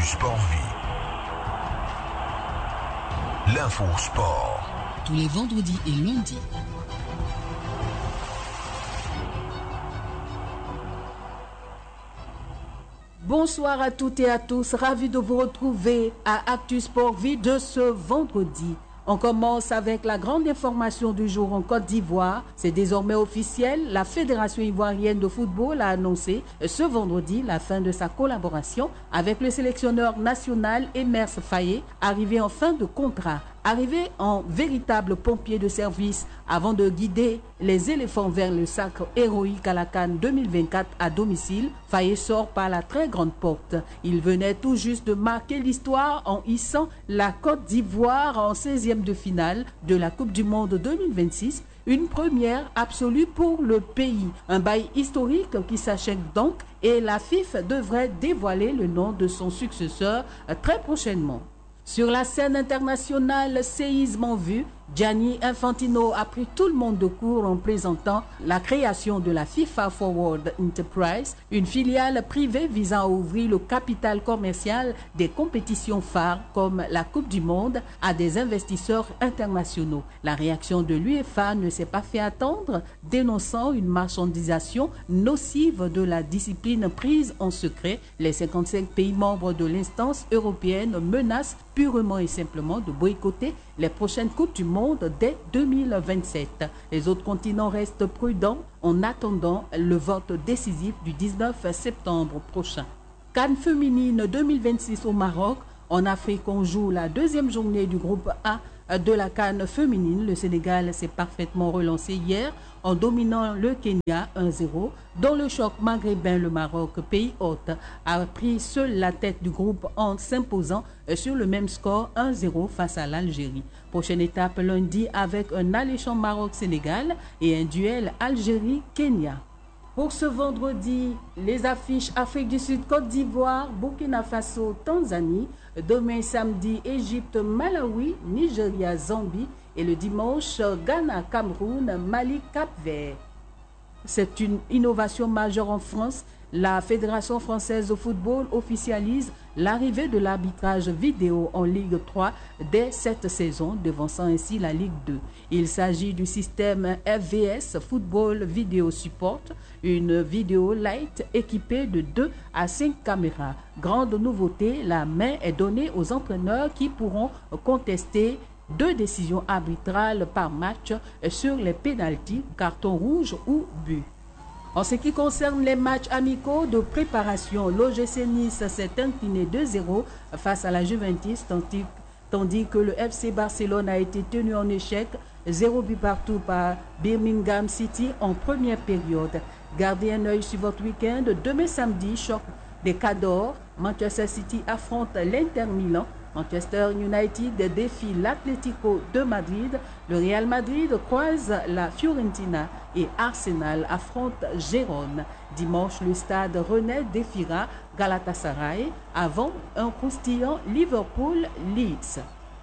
Actu Sport Vie. L'info sport. Tous les vendredis et lundis. Bonsoir à toutes et à tous, ravi de vous retrouver à Actu Sport Vie de ce vendredi. On commence avec la grande information du jour en Côte d'Ivoire. C'est désormais officiel, la Fédération ivoirienne de football a annoncé ce vendredi la fin de sa collaboration avec le sélectionneur national Emers Faé, arrivé en fin de contrat. Arrivé en véritable pompier de service avant de guider les éléphants vers le sacre héroïque à la CAN 2024 à domicile, Faye sort par la très grande porte. Il venait tout juste de marquer l'histoire en hissant la Côte d'Ivoire en 16e de finale de la Coupe du Monde 2026. Une première absolue pour le pays. Un bail historique qui s'achève donc et la FIFA devrait dévoiler le nom de son successeur très prochainement. Sur la scène internationale, séisme en vue, Gianni Infantino a pris tout le monde de court en présentant la création de la FIFA Forward Enterprise, une filiale privée visant à ouvrir le capital commercial des compétitions phares comme la Coupe du Monde à des investisseurs internationaux. La réaction de l'UEFA ne s'est pas fait attendre, dénonçant une marchandisation nocive de la discipline prise en secret. Les 55 pays membres de l'instance européenne menacent purement et simplement de boycotter les prochaines Coupes du Monde dès 2027. Les autres continents restent prudents en attendant le vote décisif du 19 septembre prochain. CAN féminine 2026 au Maroc. En Afrique, on joue la deuxième journée du groupe A de la CAN féminine. Le Sénégal s'est parfaitement relancé hier en dominant le Kenya 1-0. Dans le choc maghrébin, le Maroc, pays hôte, a pris seul la tête du groupe en s'imposant sur le même score 1-0 face à l'Algérie. Prochaine étape lundi avec un alléchant Maroc-Sénégal et un duel Algérie-Kenya. Pour ce vendredi, les affiches Afrique du Sud, Côte d'Ivoire, Burkina Faso, Tanzanie. Demain samedi, Égypte, Malawi, Nigeria, Zambie. Et le dimanche, Ghana, Cameroun, Mali, Cap-Vert. C'est une innovation majeure en France. La Fédération française de football officialise l'arrivée de l'arbitrage vidéo en Ligue 3 dès cette saison, devançant ainsi la Ligue 2. Il s'agit du système FVS, Football Video Support, une vidéo light équipée de 2 à 5 caméras. Grande nouveauté, la main est donnée aux entraîneurs qui pourront contester 2 décisions arbitrales par match sur les pénaltys, carton rouge ou but. En ce qui concerne les matchs amicaux de préparation, l'OGC Nice s'est incliné 2-0 face à la Juventus, tandis que le FC Barcelone a été tenu en échec 0 but partout par Birmingham City en première période. Gardez un œil sur votre week-end. Demain samedi, choc des Cadors. Manchester City affronte l'Inter Milan. Manchester United défie l'Atlético de Madrid. Le Real Madrid croise la Fiorentina et Arsenal affronte Gérone. Dimanche, le stade Rennais défiera Galatasaray avant un croustillant Liverpool-Leeds.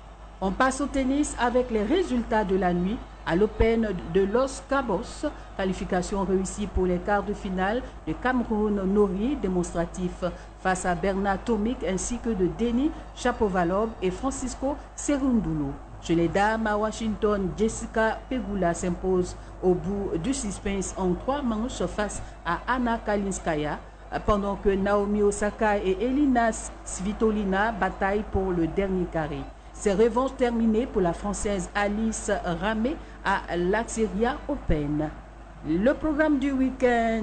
On passe au tennis avec les résultats de la nuit à l'Open de Los Cabos. Qualification réussie pour les quarts de finale de Cameroun Nori, démonstratif face à Bernard Tomic ainsi que de Denis Chapovalov et Francisco Cerundolo. Chez les dames à Washington, Jessica Pegula s'impose au bout du suspense en 3 manches face à Anna Kalinskaya, pendant que Naomi Osaka et Elina Svitolina bataillent pour le dernier carré. Ces revanches terminées pour la Française Alice Ramé à l'Axeria Open. Le programme du week-end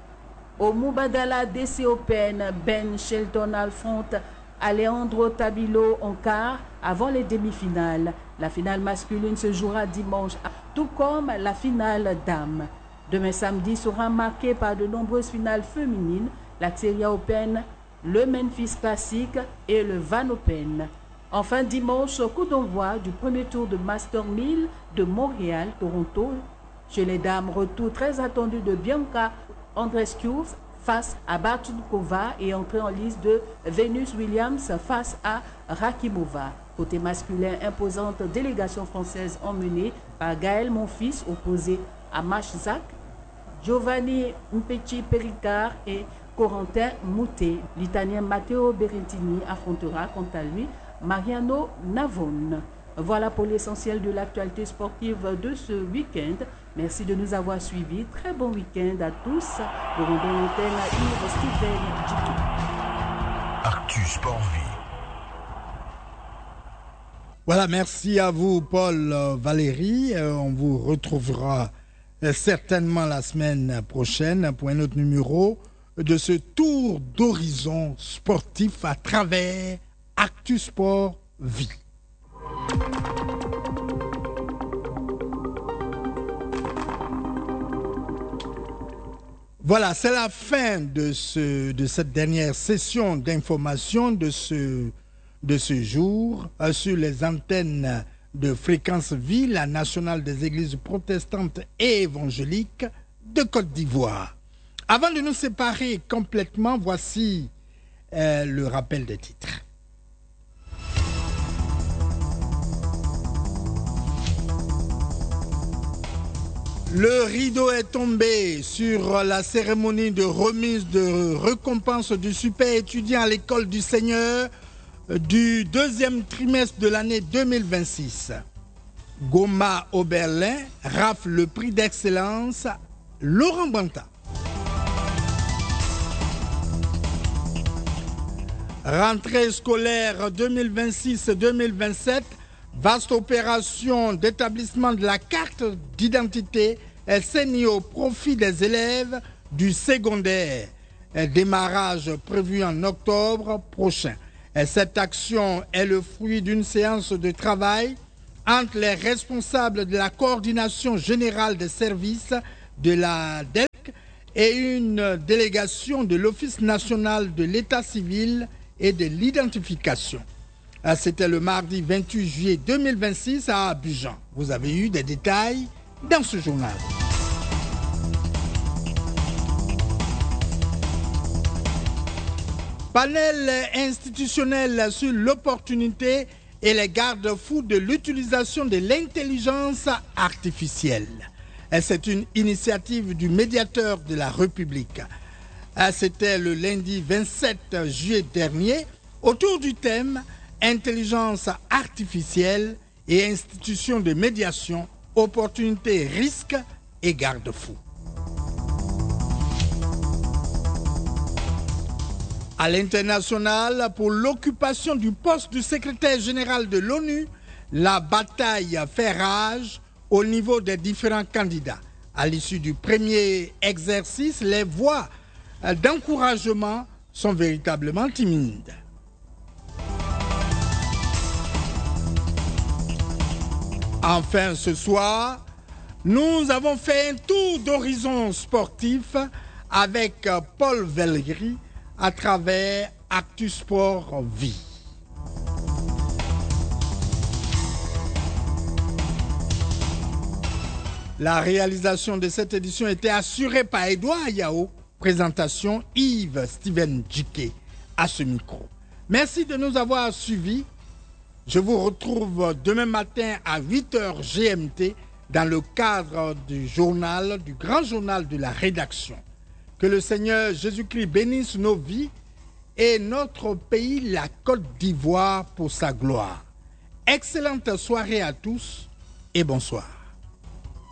au Mubadala DC Open, Ben Shelton affronte Alejandro Tabilo en quart avant les demi-finales. La finale masculine se jouera dimanche, tout comme la finale dames. Demain samedi sera marqué par de nombreuses finales féminines, l'Axeria Open, le Memphis Classic et le Van Open. Enfin, dimanche, coup d'envoi du premier tour de Master 1000 de Montréal, Toronto. Chez les dames, retour très attendu de Bianca Andreescu face à Bartunkova et entrée en lice de Venus Williams face à Rakimova. Côté masculin, imposante délégation française emmenée par Gaël Monfils opposé à Mashzak, Giovanni Mpetshi Pericard et Corentin Moutet. L'Italien Matteo Berrettini affrontera quant à lui Mariano Navone. Voilà pour l'essentiel de l'actualité sportive de ce week-end. Merci de nous avoir suivis. Très bon week-end à tous. Nous rendons l'antenne à Yves Steven Djiki. Actu Sport Vie. Voilà, merci à vous, Paul Valéry. On vous retrouvera certainement la semaine prochaine pour un autre numéro de ce tour d'horizon sportif à travers Actu Sport Vie. Voilà, c'est la fin de cette dernière session d'information de ce jour sur les antennes de Fréquence Vie, la nationale des églises protestantes et évangéliques de Côte d'Ivoire. Avant de nous séparer complètement, voici le rappel des titres. Le rideau est tombé sur la cérémonie de remise de récompense du super étudiant à l'école du Seigneur du deuxième trimestre de l'année 2026. Goma Oberlin rafle le prix d'excellence Laurent Banta. Rentrée scolaire 2026-2027, vaste opération d'établissement de la carte d'identité est saignée au profit des élèves du secondaire. Un démarrage prévu en octobre prochain. Et cette action est le fruit d'une séance de travail entre les responsables de la coordination générale des services de la DEC et une délégation de l'Office national de l'état civil et de l'identification. C'était le mardi 28 juillet 2026 à Abidjan. Vous avez eu des détails dans ce journal. Panel institutionnel sur l'opportunité et les garde-fous de l'utilisation de l'intelligence artificielle. C'est une initiative du médiateur de la République. C'était le lundi 27 juillet dernier autour du thème intelligence artificielle et institutions de médiation, opportunités, risques et garde-fous. À l'international, pour l'occupation du poste du secrétaire général de l'ONU, la bataille fait rage au niveau des différents candidats. À l'issue du premier exercice, les voix d'encouragement sont véritablement timides. Enfin, ce soir, nous avons fait un tour d'horizon sportif avec Paul Valéry à travers Actu Sport Vie. La réalisation de cette édition était assurée par Edouard Yao, présentation Yves Steven Djiki à ce micro. Merci de nous avoir suivis. Je vous retrouve demain matin à 8h GMT dans le cadre du journal, du grand journal de la rédaction. Que le Seigneur Jésus-Christ bénisse nos vies et notre pays, la Côte d'Ivoire, pour sa gloire. Excellente soirée à tous et bonsoir.